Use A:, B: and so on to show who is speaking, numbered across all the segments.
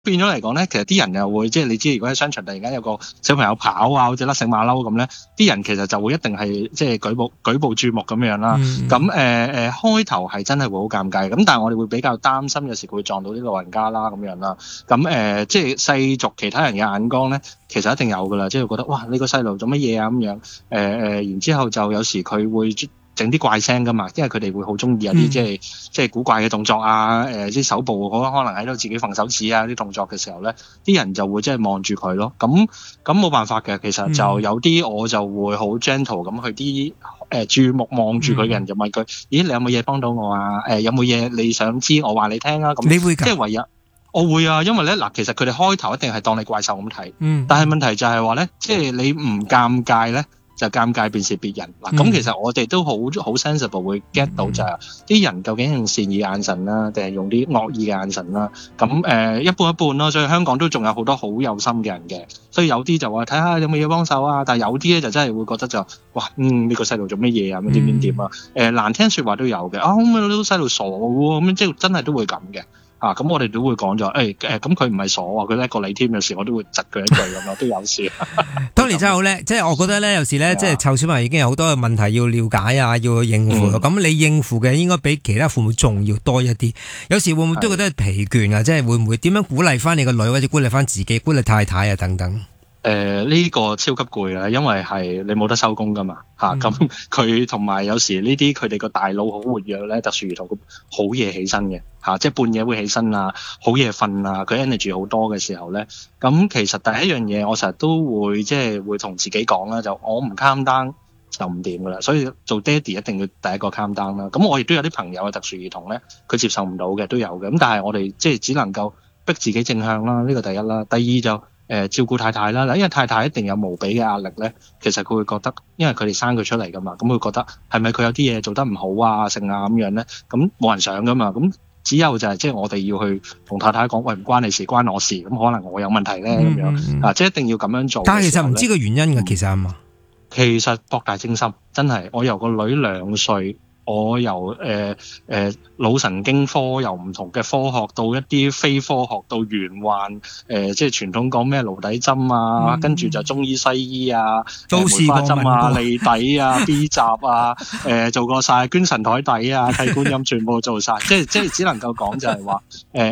A: 變咗嚟講咧，其實啲人又會即係你知，如果喺商場突然間有個小朋友跑啊，好似甩繩馬騮咁咧，啲人其實就會一定係即係舉步注目咁樣啦。咁開頭係真係會好尷尬，咁但係我哋會比較擔心有時佢會撞到啲老人家啦咁樣啦。咁即係世俗其他人嘅眼光咧，其實一定有噶啦，即係覺得哇，你個細路做乜嘢啊咁樣。然之後就有時佢會整啲怪聲噶嘛，因為佢哋會好中意有啲即係古怪嘅動作啊，啲手部可能喺度自己揈手指啊啲動作嘅時候咧，啲人就會即係望住佢咯。咁冇辦法嘅，其實就有啲我就會好 gentle 咁去啲注目望住佢嘅人就問佢：咦，你有冇嘢幫到我啊？有冇嘢你想知我話你聽啊？咁
B: 你會㗎？
A: 即係唯有我會啊，因為咧嗱，其實佢哋開頭一定係當你怪獸咁睇，但係問題就係話咧，即係你唔尷尬咧，就尷尬便是別人嗱。咁其實我哋都好 sensible 會 get 到就係啲人究竟用善意眼神啦，定係用啲惡意嘅眼神啦。咁一半一半咯，所以香港都仲有好多好有心嘅人嘅，所以有啲就話睇下有冇嘢幫手啊，但係有啲咧就真係會覺得就哇呢個細路做乜嘢啊，咁點啊，難聽説話都有嘅啊，咁你都細路傻喎，咁即係真係都會咁嘅。咁我哋都會講咗，咁佢唔係傻喎，佢叻過你添，有時我都會窒佢一句咁咯，都有時。
B: Tony 真係好叻，即係我覺得咧，有時咧，即係湊小朋友已經有好多嘅問題要了解啊，要去應付。咁你應付嘅應該比其他父母仲要多一啲。有時會唔會都覺得疲倦啊？即係會唔會點樣鼓勵翻你個女，或者鼓勵翻自己，鼓勵太太啊等等？
A: 呢個超級攰啊，因為係你冇得收工噶嘛咁佢同埋有時呢啲佢哋個大腦好活躍咧，特殊兒童好夜起身嘅即係半夜會起身啊，好夜瞓啊，佢 energy 好多嘅時候咧，咁其實第一樣嘢我成日都會即係會同自己講啦，就我唔 calm down就唔掂噶啦，所以做爹哋一定要第一個 calm down 啦。咁我亦都有啲朋友嘅特殊兒童咧，佢接受唔到嘅都有嘅，咁但係我哋即係只能夠逼自己正向啦，呢個第一啦。第二就照顧太太啦，因為太太一定有無比嘅壓力咧，其實佢會覺得，因為佢哋生佢出嚟噶嘛，咁佢覺得係咪佢有啲嘢做得唔好啊、剩啊咁樣咧？咁冇人想噶嘛，咁只有就係即係我哋要去同太太講，喂，唔關你事，關我事，咁可能我有問題咧咁樣即係一定要咁樣做。
B: 但係其實唔知個原因㗎，其實係嘛？
A: 其實博大精深，真係我由個女2歲。我由腦神經科，由唔同嘅科學到一啲非科學到玄幻，即係傳統講咩顱底針啊，跟住就中醫西醫啊，梅花針啊、脷底啊、B 閘啊，做過晒捐神台底啊、契觀音全部做晒，即係只能夠講就係話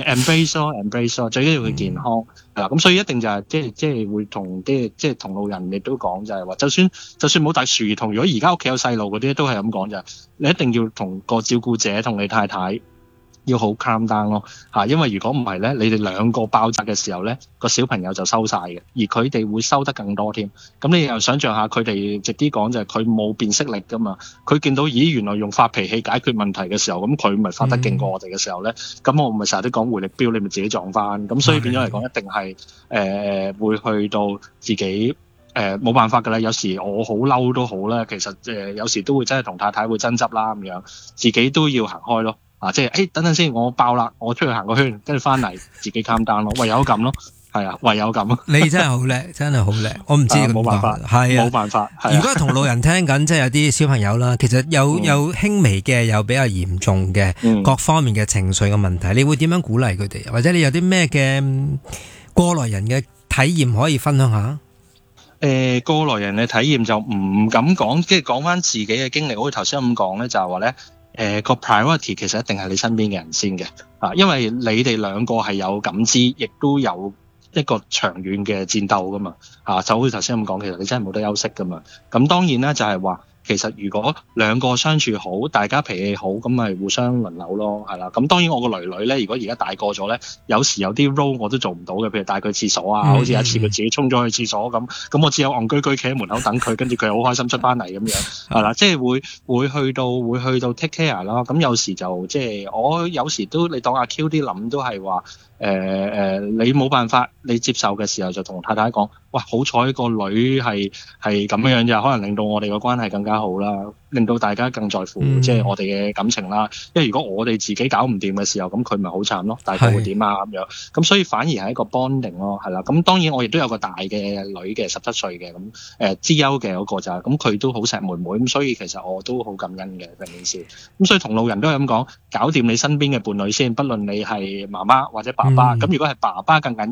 A: embrace 咯，最緊要佢健康係啦。咁所以一定就係即係會同即係同路人亦都講就係話，就算冇特殊兒童，如果而家屋企有細路嗰啲都係咁講就係你一定要同個照顧者同你太太要好 calm down 咯因為如果唔係咧，你哋兩個爆炸嘅時候咧，個小朋友就收晒嘅，而佢哋會收得更多添。咁你又想象下，佢哋直啲講就係佢冇辨識力噶嘛，佢見到咦原來用發脾氣解決問題嘅時候，咁佢咪發得勁過我哋嘅時候咧，咁我咪成日都講回力鏢，你咪自己撞翻。咁所以變咗嚟講，一定係會去到自己。冇辦法㗎啦，有時我好嬲都好啦，其實有時都會真係同太太會爭執啦咁樣，自己都要行開咯即係等陣先，我爆啦，我出去行個圈，跟住翻嚟自己 calm down咯，唯有咁咯，係啊，唯有咁。
B: 你真係好叻，真係好叻，我唔知你
A: 冇辦法，
B: 係啊，
A: 冇辦法。
B: 如果係同路人聽緊，即係有啲小朋友啦，其實有輕微嘅，有比較嚴重嘅各方面嘅情緒嘅問題，你會點樣鼓勵佢哋？或者你有啲咩嘅過來人嘅體驗可以分享下？
A: 過來人嘅體驗就唔敢講，即係講翻自己嘅經歷。好似頭先咁講咧，就係話咧，個 priority 其實一定係你身邊嘅人先嘅，因為你哋兩個係有感知，亦都有一個長遠嘅戰鬥噶嘛，就好似頭先咁講，其實你真係冇得休息噶嘛。咁當然啦，就係話。其實如果兩個相處好，大家脾氣好，咁咪互相輪流咯，係啦。咁當然我個女女咧，如果而家大個咗咧，有時有啲 role 我都做唔到嘅，譬如帶佢廁所啊，好似有一次佢自己衝咗去廁所咁我只有戇居居企喺門口等佢，跟住佢好開心出翻嚟咁樣，係啦，即係會去到 take care 啦。咁有時就即係我有時都你當阿 Q 啲諗都係話你冇辦法，你接受嘅時候就同太太講，哇，好彩個女係咁樣就可能令到我哋個關係更加好啦。 令到大家更在乎即係我哋嘅感情啦。因為如果我哋自己搞唔掂嘅時候，咁佢咪好慘咯，大概會點啊咁樣。咁所以反而係一個 bonding 咯，係啦。咁當然我亦都有個大嘅女嘅17歲嘅，咁資優嘅嗰個就係咁，佢都好錫妹妹，咁所以其實我都好感恩嘅成件事。咁所以同路人都係咁講，搞掂你身邊嘅伴侶先，不論你係媽媽或者爸爸。咁如果係爸爸更緊